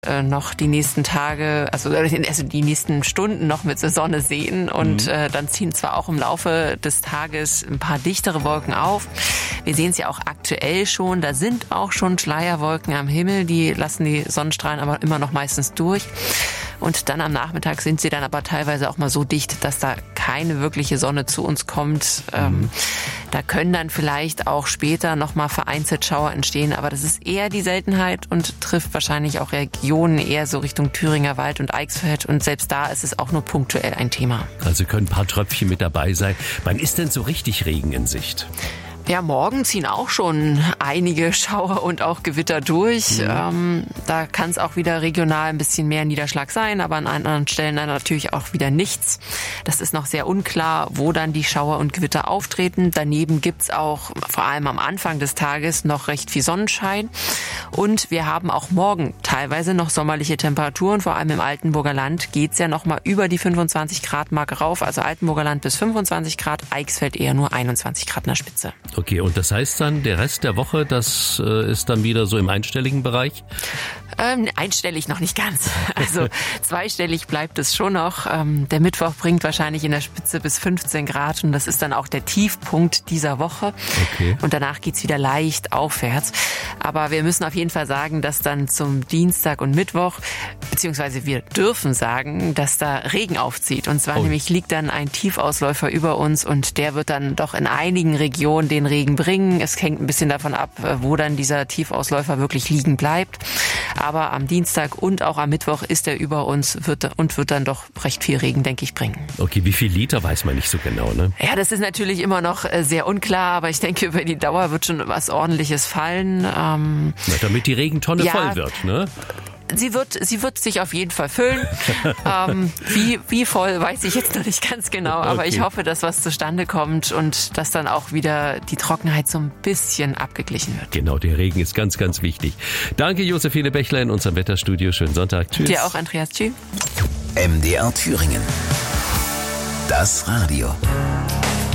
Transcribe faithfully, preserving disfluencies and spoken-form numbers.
äh, noch die nächsten Tage, also, also die nächsten Stunden noch mit der Sonne sehen und mhm. äh, dann ziehen zwar auch im Laufe des Tages ein paar dichtere Wolken auf. Wir sehen es ja auch aktuell schon, da sind auch schon Schleierwolken am Himmel, die lassen die Sonnenstrahlen aber immer noch meistens durch. Und dann am Nachmittag sind sie dann aber teilweise auch mal so dicht, dass da keine wirkliche Sonne zu uns kommt. Mhm. Ähm, da können dann vielleicht auch später nochmal vereinzelt Schauer entstehen, aber das ist eher die Seltenheit und trifft wahrscheinlich auch Regionen eher so Richtung Thüringer Wald und Eichsfeld. Und selbst da ist es auch nur punktuell ein Thema. Also können ein paar Tröpfchen mit dabei sein. Wann ist denn so richtig Regen in Sicht? Ja, morgen ziehen auch schon einige Schauer und auch Gewitter durch. Mhm. Ähm, da kann es auch wieder regional ein bisschen mehr Niederschlag sein, aber an anderen Stellen dann natürlich auch wieder nichts. Das ist noch sehr unklar, wo dann die Schauer und Gewitter auftreten. Daneben gibt's auch vor allem am Anfang des Tages noch recht viel Sonnenschein. Und wir haben auch morgen teilweise noch sommerliche Temperaturen. Vor allem im Altenburger Land geht's ja noch mal über die fünfundzwanzig Grad Marke rauf. Also Altenburger Land bis fünfundzwanzig Grad, Eichsfeld eher nur einundzwanzig Grad in der Spitze. Okay, und das heißt dann, der Rest der Woche, das äh, ist dann wieder so im einstelligen Bereich? Ähm, einstellig noch nicht ganz. Also zweistellig bleibt es schon noch. Ähm, der Mittwoch bringt wahrscheinlich in der Spitze bis fünfzehn Grad und das ist dann auch der Tiefpunkt dieser Woche. Okay. Und danach geht's wieder leicht aufwärts. Aber wir müssen auf jeden Fall sagen, dass dann zum Dienstag und Mittwoch, beziehungsweise wir dürfen sagen, dass da Regen aufzieht. Und zwar oh. nämlich liegt dann ein Tiefausläufer über uns und der wird dann doch in einigen Regionen den Regen bringen. Es hängt ein bisschen davon ab, wo dann dieser Tiefausläufer wirklich liegen bleibt. Aber am Dienstag und auch am Mittwoch ist er über uns wird, und wird dann doch recht viel Regen, denke ich, bringen. Okay, wie viel Liter weiß man nicht so genau, ne? Ja, das ist natürlich immer noch sehr unklar, aber ich denke, über die Dauer wird schon was Ordentliches fallen. Ähm, Na, damit die Regentonne ja, voll wird, ne? Sie wird, sie wird sich auf jeden Fall füllen. ähm, wie, wie voll, weiß ich jetzt noch nicht ganz genau. Aber okay. Ich hoffe, dass was zustande kommt und dass dann auch wieder die Trockenheit so ein bisschen abgeglichen wird. Genau, der Regen ist ganz, ganz wichtig. Danke, Josephine Bechler in unserem Wetterstudio. Schönen Sonntag. Tschüss. Dir auch, Andreas. Tschüss. M D R Thüringen. Das Radio.